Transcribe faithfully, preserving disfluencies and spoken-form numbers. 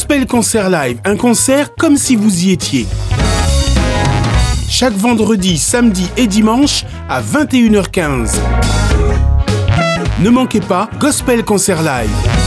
Gospel Concert Live, un concert comme si vous y étiez. Chaque vendredi, samedi et dimanche à vingt et une heures quinze. Ne manquez pas Gospel Concert Live.